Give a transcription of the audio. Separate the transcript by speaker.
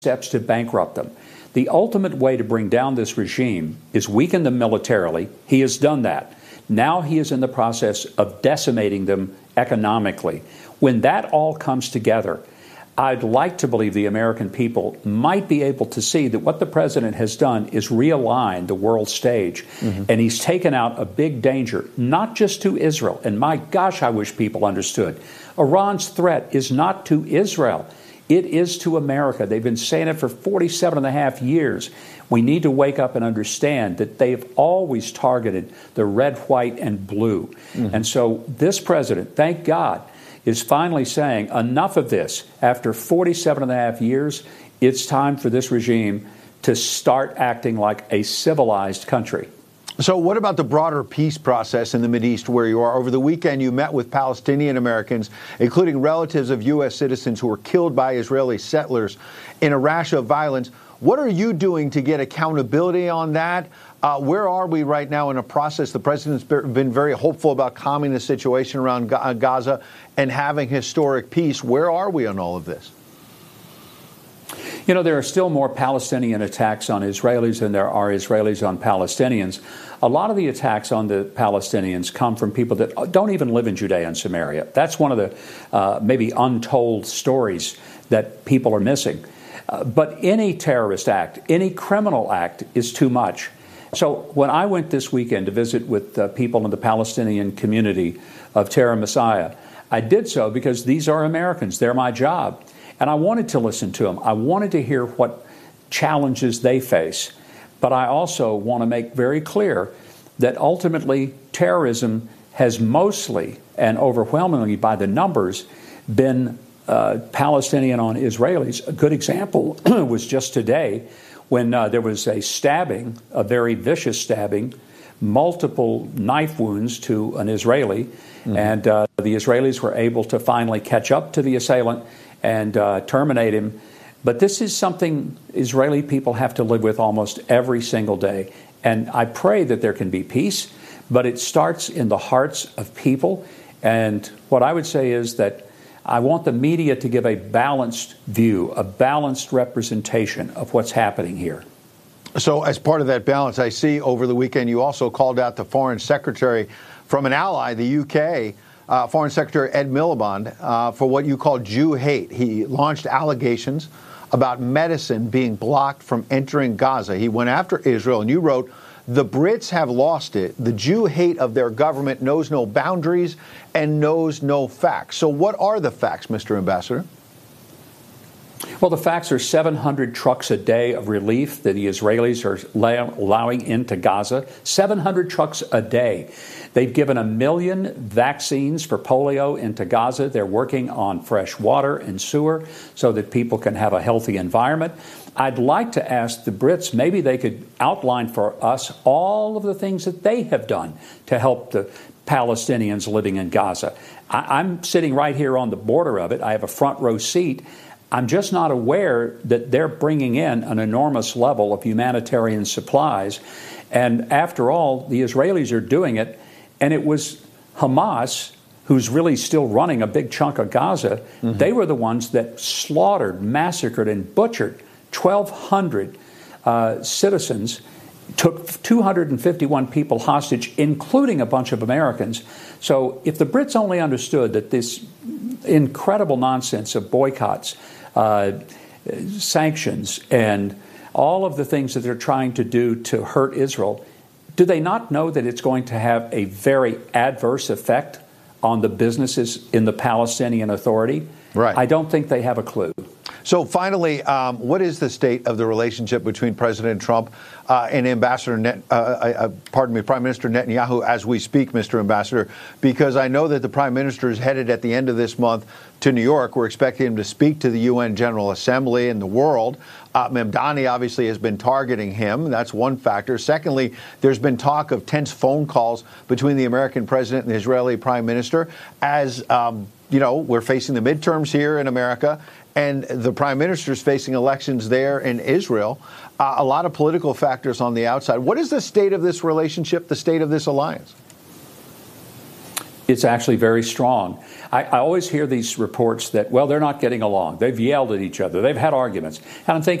Speaker 1: steps to bankrupt them. The ultimate way to bring down this regime is weaken them militarily. He has done that. Now he is in the process of decimating them economically. When that all comes together, I'd like to believe the American people might be able to see that what the president has done is realign the world stage. And he's taken out a big danger, not just to Israel. And my gosh, I wish people understood. Iran's threat is not to Israel. It is to America. They've been saying it for 47 and a half years. We need to wake up and understand that they've always targeted the red, white, and blue. And so this president, thank God, is finally saying enough of this. After 47 and a half years, it's time for this regime to start acting like a civilized country.
Speaker 2: So what about the broader peace process in the Mideast where you are? Over the weekend, you met with Palestinian Americans, including relatives of U.S. citizens who were killed by Israeli settlers in a rash of violence. What are you doing to get accountability on that? Where are we right now in a process? The president's been very hopeful about calming the situation around Gaza and having historic peace. Where are we on all of this?
Speaker 1: You know, there are still more Palestinian attacks on Israelis than there are Israelis on Palestinians. A lot of the attacks on the Palestinians come from people that don't even live in Judea and Samaria. That's one of the maybe untold stories that people are missing. But any terrorist act, any criminal act is too much. So when I went this weekend to visit with people in the Palestinian community of Terra Messiah, I did so because these are Americans. They're my job. And I wanted to listen to them. I wanted to hear what challenges they face. But I also want to make very clear that ultimately terrorism has mostly and overwhelmingly by the numbers been Palestinian on Israelis. A good example was just today when there was a stabbing, a very vicious stabbing, multiple knife wounds to an Israeli. And the Israelis were able to finally catch up to the assailant and terminate him. But this is something Israeli people have to live with almost every single day. And I pray that there can be peace, but it starts in the hearts of people. And what I would say is that I want the media to give a balanced view, a balanced representation of what's happening here.
Speaker 2: So as part of that balance, I see over the weekend you also called out the foreign secretary from an ally, the UK, Foreign Secretary Ed Miliband, for what you call Jew hate. He launched allegations about medicine being blocked from entering Gaza. He went after Israel, and you wrote, "The Brits have lost it. The Jew hate of their government knows no boundaries and knows no facts." So what are the facts, Mr. Ambassador?
Speaker 1: Well, the facts are 700 trucks a day of relief that the Israelis are allowing into Gaza. 700 trucks a day. They've given 1 million vaccines for polio into Gaza. They're working on fresh water and sewer so that people can have a healthy environment. I'd like to ask the Brits, maybe they could outline for us all of the things that they have done to help the Palestinians living in Gaza. I'm sitting right here on the border of it. I have a front row seat. I'm just not aware that they're bringing in an enormous level of humanitarian supplies. And after all, the Israelis are doing it. And it was Hamas, who's really still running a big chunk of Gaza. They were the ones that slaughtered, massacred, and butchered 1,200 citizens, took 251 people hostage, including a bunch of Americans. So if the Brits only understood that this incredible nonsense of boycotts, sanctions, and all of the things that they're trying to do to hurt Israel, do they not know that it's going to have a very adverse effect on the businesses in the Palestinian Authority?
Speaker 2: Right.
Speaker 1: I don't think they have a clue.
Speaker 2: So finally, what is the state of the relationship between President Trump and Prime Minister Netanyahu as we speak, Mr. Ambassador? Because I know that the Prime Minister is headed at the end of this month to New York. We're expecting him to speak to the UN General Assembly and the world. Mamdani obviously has been targeting him. That's one factor. Secondly, there's been talk of tense phone calls between the American president and the Israeli Prime Minister as, we're facing the midterms here in America. And the prime minister is facing elections there in Israel. A lot of political factors on the outside. What is the state of this relationship, the state of this alliance?
Speaker 1: it's actually very strong. I always hear these reports that, well, they're not getting along. They've yelled at each other. They've had arguments. And I'm thinking,